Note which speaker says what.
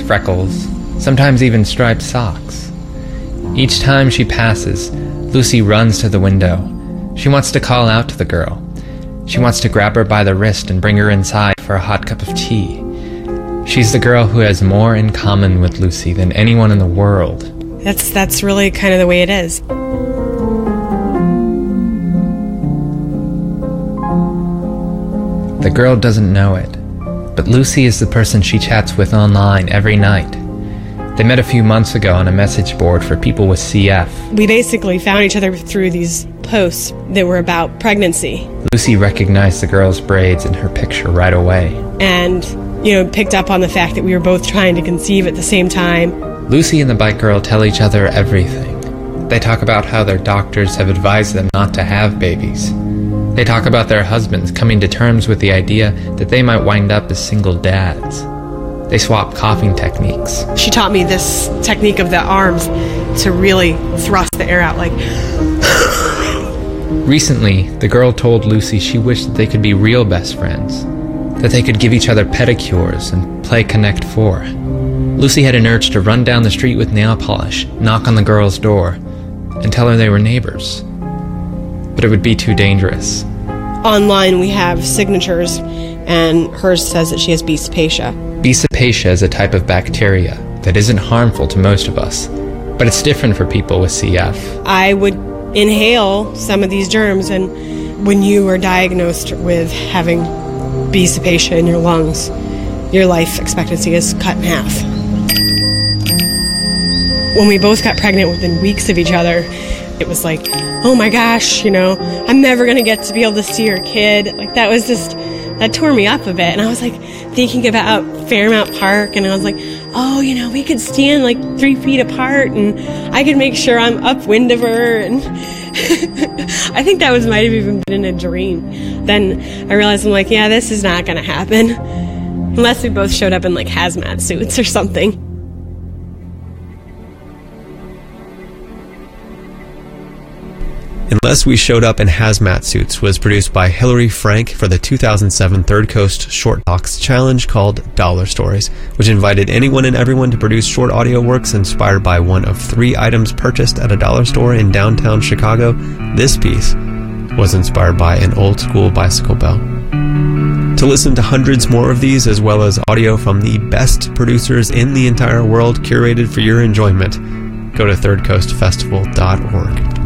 Speaker 1: freckles, sometimes even striped socks. Each time she passes, Lucy runs to the window. She wants to call out to the girl. She wants to grab her by the wrist and bring her inside for a hot cup of tea. She's the girl who has more in common with Lucy than anyone in the world.
Speaker 2: That's really kind of the way it is.
Speaker 1: The girl doesn't know it, but Lucy is the person she chats with online every night. They met a few months ago on a message board for people with CF.
Speaker 2: We basically found each other through these posts that were about pregnancy.
Speaker 1: Lucy recognized the girl's braids in her picture right away.
Speaker 2: And, picked up on the fact that we were both trying to conceive at the same time.
Speaker 1: Lucy and the bike girl tell each other everything. They talk about how their doctors have advised them not to have babies. They talk about their husbands coming to terms with the idea that they might wind up as single dads. They swap coughing techniques.
Speaker 2: She taught me this technique of the arms to really thrust the air out like...
Speaker 1: Recently, the girl told Lucy she wished that they could be real best friends, that they could give each other pedicures and play Connect 4. Lucy had an urge to run down the street with nail polish, knock on the girl's door, and tell her they were neighbors. But it would be too dangerous.
Speaker 2: Online we have signatures, and hers says that she has B. cepacia.
Speaker 1: B. cepacia is a type of bacteria that isn't harmful to most of us, but it's different for people with CF.
Speaker 2: I would inhale some of these germs, and when you are diagnosed with having B. cepacia in your lungs, your life expectancy is cut in half. When we both got pregnant within weeks of each other, it was like, oh my gosh, I'm never going to get to be able to see her kid. Like, that tore me up a bit. And I was like thinking about Fairmount Park, and I was like, oh, we could stand like 3 feet apart, and I could make sure I'm upwind of her. And I think that might have even been in a dream. Then I realized, I'm like, yeah, this is not going to happen unless we both showed up in like hazmat suits or something.
Speaker 3: Unless We Showed Up in Hazmat Suits was produced by Hillary Frank for the 2007 Third Coast Short Talks challenge called Dollar Stories, which invited anyone and everyone to produce short audio works inspired by one of 3 items purchased at a dollar store in downtown Chicago. This piece was inspired by an old school bicycle bell. To listen to hundreds more of these, as well as audio from the best producers in the entire world curated for your enjoyment, go to thirdcoastfestival.org.